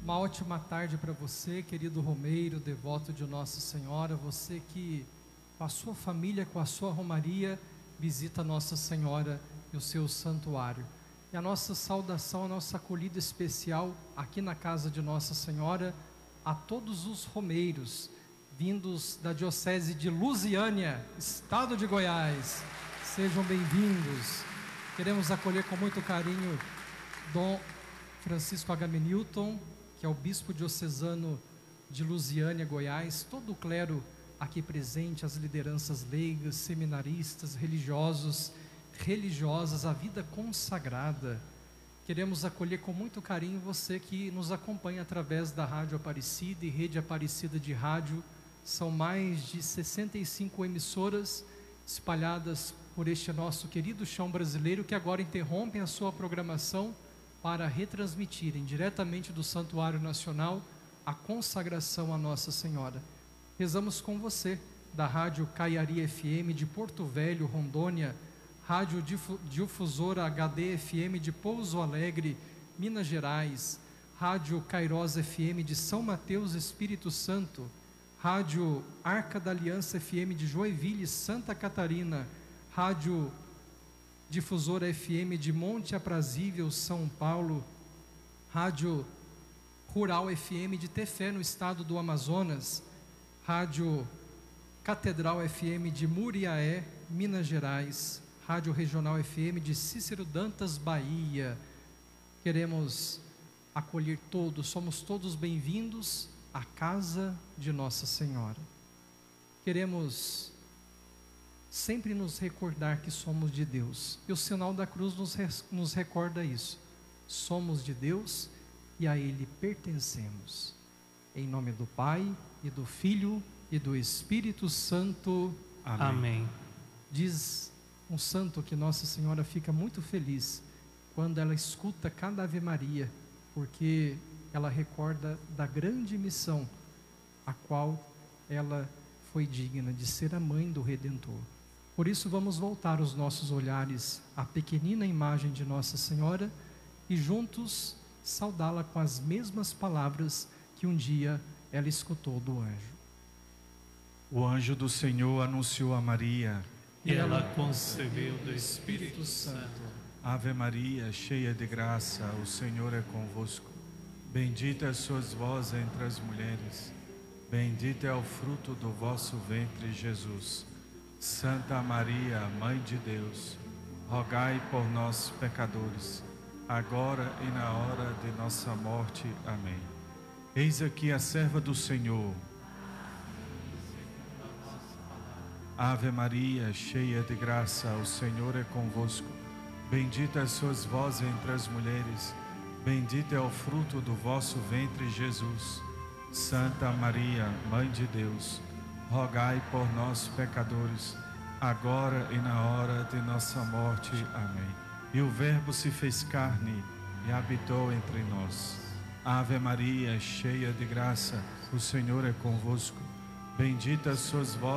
Uma ótima tarde para você, querido romeiro, devoto de Nossa Senhora, você que com a sua família, com a sua romaria, visita Nossa Senhora e o seu santuário. E a nossa saudação, a nossa acolhida especial aqui na casa de Nossa Senhora, a todos os romeiros, vindos da Diocese de Lusiânia, Estado de Goiás. Sejam bem-vindos. Queremos acolher com muito carinho Dom Francisco Agamenilton, que é o bispo diocesano de Lusiânia, Goiás, todo o clero aqui presente, as lideranças leigas, seminaristas, religiosos, religiosas, a vida consagrada. Queremos acolher com muito carinho você que nos acompanha através da Rádio Aparecida e Rede Aparecida de Rádio. São mais de 65 emissoras espalhadas por este nosso querido chão brasileiro, que agora interrompem a sua programação para retransmitirem diretamente do Santuário Nacional a consagração à Nossa Senhora. Rezamos com você, da Rádio Caiari FM de Porto Velho, Rondônia, Rádio Difusora HD FM de Pouso Alegre, Minas Gerais, Rádio Kairos FM de São Mateus, Espírito Santo, Rádio Arca da Aliança FM de Joinville, Santa Catarina, Rádio Difusora FM de Monte Aprazível, São Paulo, Rádio Rural FM de Tefé, no estado do Amazonas, Rádio Catedral FM de Muriaé, Minas Gerais, Rádio Regional FM de Cícero Dantas, Bahia. Queremos acolher todos, somos todos bem-vindos à casa de Nossa Senhora. Queremos sempre nos recordar que somos de Deus, e o sinal da cruz nos recorda isso. Somos de Deus e a Ele pertencemos. Em nome do Pai, e do Filho, e do Espírito Santo. Amém. Diz um santo que Nossa Senhora fica muito feliz quando ela escuta cada Ave Maria, porque ela recorda da grande missão a qual ela foi digna de ser a mãe do Redentor. Por isso vamos voltar os nossos olhares à pequenina imagem de Nossa Senhora e juntos saudá-la com as mesmas palavras que um dia ela escutou do anjo. O anjo do Senhor anunciou a Maria, e ela concebeu do Espírito Santo. Ave Maria, cheia de graça, o Senhor é convosco. Bendita sois vós entre as mulheres, bendito é o fruto do vosso ventre, Jesus. Santa Maria, Mãe de Deus, rogai por nós, pecadores, agora e na hora de nossa morte. Amém. Eis aqui a serva do Senhor. Ave Maria, cheia de graça, o Senhor é convosco. Bendita sois vós entre as mulheres, bendito é o fruto do vosso ventre, Jesus. Santa Maria, Mãe de Deus, rogai por nós, pecadores, agora e na hora de nossa morte. Amém. E o Verbo se fez carne e habitou entre nós. Ave Maria, cheia de graça, o Senhor é convosco. Bendita sois vós